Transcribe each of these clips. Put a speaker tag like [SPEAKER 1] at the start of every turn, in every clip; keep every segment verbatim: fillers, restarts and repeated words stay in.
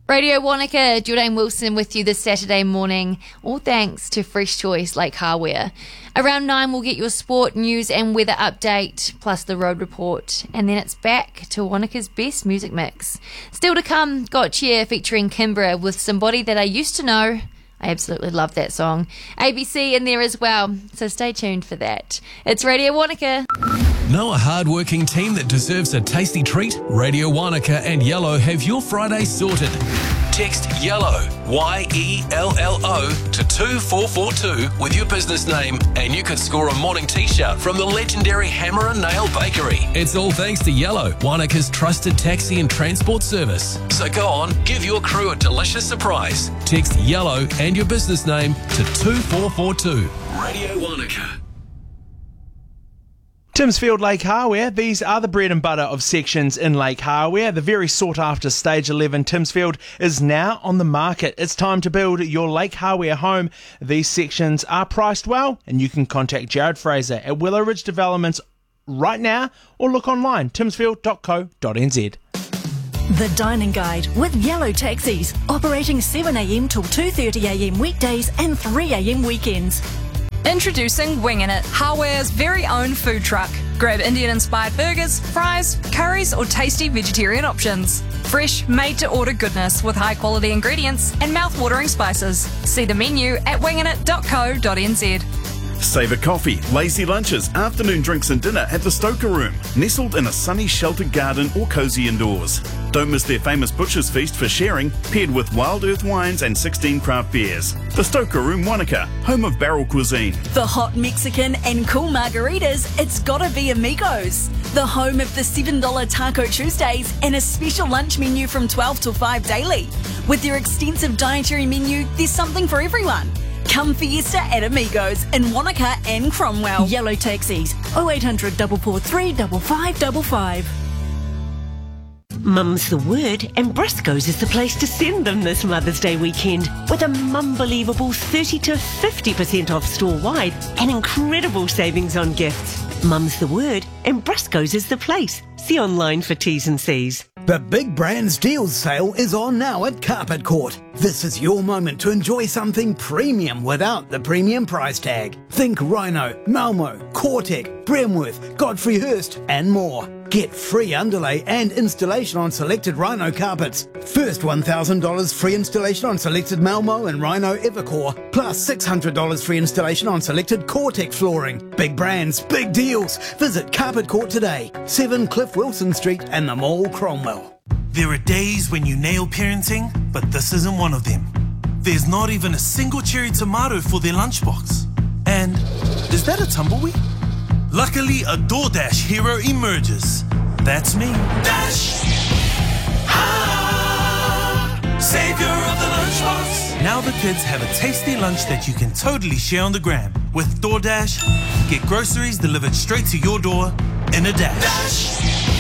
[SPEAKER 1] Radio Wanaka, Jordan Wilson with you this Saturday morning, all thanks to Fresh Choice Lake Hardware. Around nine we'll get your sport, news and weather update, plus the road report, and then it's back to Wanaka's best music mix. Still to come, Gotcha featuring Kimbra with Somebody That I Used to Know. I absolutely love that song. A B C in there as well, so stay tuned for that. It's Radio Wanaka.
[SPEAKER 2] Know a hard-working team that deserves a tasty treat? Radio Wanaka and Yellow have your Friday sorted. Text YELLOW, Y E L L O, to two four four two with your business name and you could score a morning t-shirt from the legendary Hammer and Nail Bakery. It's all thanks to Yellow, Wanaka's trusted taxi and transport service. So go on, give your crew a delicious surprise. Text YELLOW and your business name to two four four two. Radio Wanaka.
[SPEAKER 3] Timsfield Lake Hardware, these are the bread and butter of sections in Lake Hardware. The very sought after Stage eleven Timsfield is now on the market. It's time to build your Lake Hardware home. These sections are priced well and you can contact Jared Fraser at Willow Ridge Developments right now or look online, timsfield dot co dot n z.
[SPEAKER 4] The Dining Guide with Yellow Taxis, operating seven a m till two thirty a m weekdays and three a m weekends.
[SPEAKER 5] Introducing Wingin' It, Hardware's very own food truck. Grab Indian-inspired burgers, fries, curries or tasty vegetarian options. Fresh, made-to-order goodness with high-quality ingredients and mouth-watering spices. See the menu at wingin it dot co dot n z.
[SPEAKER 6] Savour coffee, lazy lunches, afternoon drinks and dinner at the Stoker Room, nestled in a sunny sheltered garden or cosy indoors. Don't miss their famous Butcher's Feast for sharing, paired with Wild Earth wines and sixteen craft beers. The Stoker Room Wanaka, home of barrel cuisine.
[SPEAKER 4] For hot Mexican and cool margaritas, it's gotta be Amigos. The home of the seven dollar Taco Tuesdays and a special lunch menu from twelve till five daily. With their extensive dietary menu, there's something for everyone. Come fiesta at Amigos in Wanaka and Cromwell. Yellow Taxis, oh eight hundred, four four three, five five five five.
[SPEAKER 7] Mum's the word, and Briscoe's is the place to send them this Mother's Day weekend with a mum-believable thirty to fifty percent off store-wide and incredible savings on gifts. Mum's the word, and Briscoe's is the place. See online for T's and C's.
[SPEAKER 8] The Big Brands Deals sale is on now at Carpet Court. This is your moment to enjoy something premium without the premium price tag. Think Rhino, Malmo, Cortec, Bremworth, Godfrey Hirst and more. Get free underlay and installation on selected Rhino carpets. First one thousand dollars free installation on selected Malmo and Rhino Evercore, plus six hundred dollars free installation on selected Cortec flooring. Big Brands, big deals. Visit Carpet Court today, seven Cliff Wilson Street and the Mall, Cromwell.
[SPEAKER 9] There are days when you nail parenting, but this isn't one of them. There's not even a single cherry tomato for their lunchbox. And is that a tumbleweed? Luckily, a DoorDash hero emerges. That's me. Dash! Ah! Savior of the lunchbox. Now the kids have a tasty lunch that you can totally share on the gram. With DoorDash, get groceries delivered straight to your door in a dash. Dash!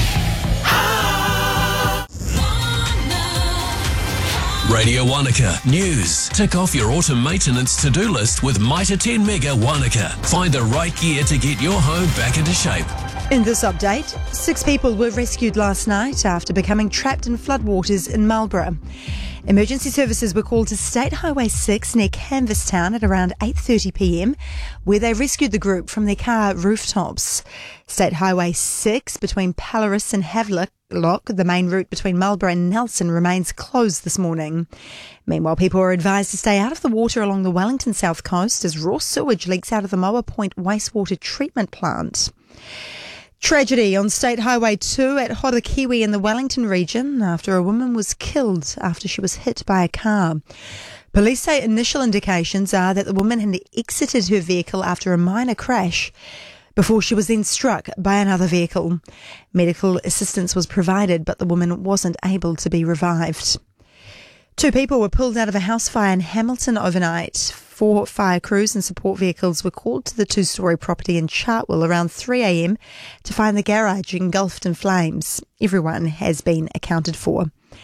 [SPEAKER 2] Radio Wanaka News. Tick off your autumn maintenance to-do list with Mitre ten Mega Wanaka. Find the right gear to get your home back into shape.
[SPEAKER 10] In this update, six people were rescued last night after becoming trapped in floodwaters in Marlborough. Emergency services were called to State Highway six near Canvastown at around eight thirty p m, where they rescued the group from their car rooftops. State Highway six between Palaris and Havelock, the main route between Marlborough and Nelson, remains closed this morning. Meanwhile, people are advised to stay out of the water along the Wellington south coast as raw sewage leaks out of the Moa Point wastewater treatment plant. Tragedy on State Highway two at Horakiwi in the Wellington region after a woman was killed after she was hit by a car. Police say initial indications are that the woman had exited her vehicle after a minor crash before she was then struck by another vehicle. Medical assistance was provided, but the woman wasn't able to be revived. Two people were pulled out of a house fire in Hamilton overnight. Four fire crews and support vehicles were called to the two-storey property in Chartwell around three a m to find the garage engulfed in flames. Everyone has been accounted for.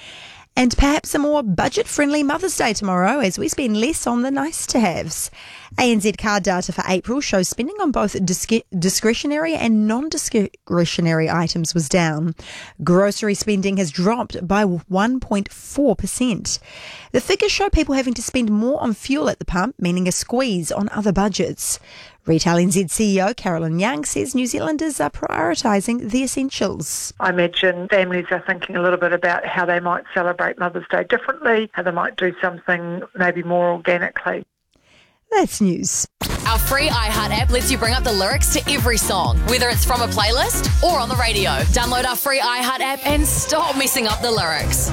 [SPEAKER 10] And perhaps a more budget-friendly Mother's Day tomorrow as we spend less on the nice-to-haves. A N Z card data for April shows spending on both disc- discretionary and non-discretionary items was down. Grocery spending has dropped by one point four percent. The figures show people having to spend more on fuel at the pump, meaning a squeeze on other budgets. Retail N Z C E O Carolyn Young says New Zealanders are prioritising the essentials.
[SPEAKER 11] I imagine families are thinking a little bit about how they might celebrate Mother's Day differently, how they might do something maybe more organically.
[SPEAKER 10] That's news.
[SPEAKER 12] Our free iHeart app lets you bring up the lyrics to every song, whether it's from a playlist or on the radio. Download our free iHeart app and stop messing up the lyrics.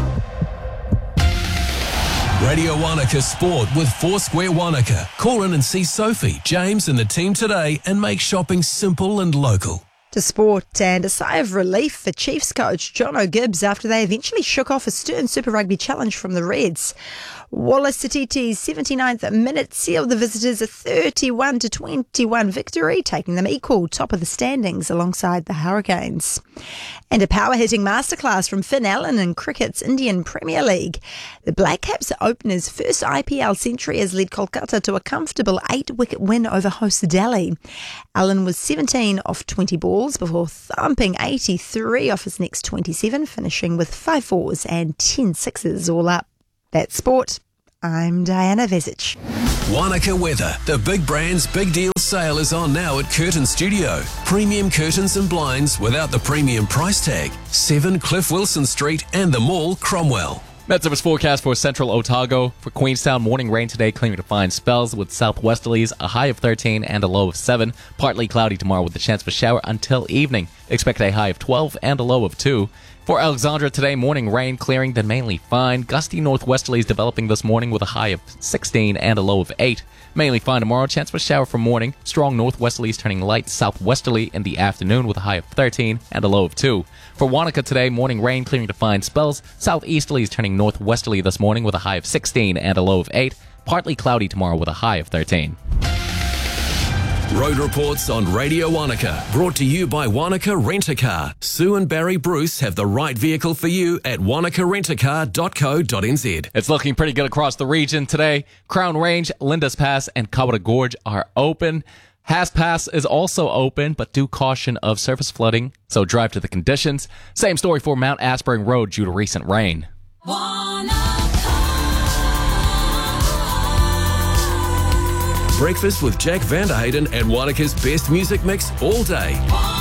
[SPEAKER 2] Radio Wanaka Sport with Foursquare Wanaka. Call in and see Sophie, James and the team today and make shopping simple and local.
[SPEAKER 10] To sport, and a sigh of relief for Chiefs coach John O'Gibbs after they eventually shook off a stern Super Rugby challenge from the Reds. Wallace Tatiti's seventy-ninth minute sealed the visitors a thirty-one to twenty-one victory, taking them equal top of the standings alongside the Hurricanes. And a power-hitting masterclass from Finn Allen in cricket's Indian Premier League. The Black Caps opener's first I P L century has led Kolkata to a comfortable eight-wicket win over host Delhi. Allen was seventeen off twenty balls before thumping eighty-three off his next twenty-seven, finishing with five fours and ten sixes all up. That's sport. I'm Diana Vesic.
[SPEAKER 2] Wanaka weather. The Big Brands Big Deal sale is on now at Curtain Studio. Premium curtains and blinds without the premium price tag. seven Cliff Wilson Street and the Mall, Cromwell.
[SPEAKER 13] Met service forecast for central Otago. For Queenstown, morning rain today, clearing to fine spells with southwesterlies, a high of thirteen and a low of seven. Partly cloudy tomorrow with a chance for shower until evening. Expect a high of twelve and a low of two. For Alexandra today, morning rain clearing, then mainly fine. Gusty northwesterlies developing this morning with a high of sixteen and a low of eight. Mainly fine tomorrow, chance for shower for morning. Strong northwesterlies turning light southwesterly in the afternoon with a high of thirteen and a low of two. For Wanaka today, morning rain clearing to fine spells. Southeasterlies turning northwesterly this morning with a high of sixteen and a low of eight. Partly cloudy tomorrow with a high of thirteen.
[SPEAKER 2] Road reports on Radio Wanaka, brought to you by Wanaka Rent-A-Car. Sue and Barry Bruce have the right vehicle for you at wanaka rent a car dot co dot n z.
[SPEAKER 13] It's looking pretty good across the region today. Crown Range, Linda's Pass, and Kawara Gorge are open. Haas Pass is also open, but do caution of surface flooding, so drive to the conditions. Same story for Mount Aspiring Road due to recent rain.
[SPEAKER 2] Breakfast with Jack Vanderhayden and Wanaka's best music mix all day.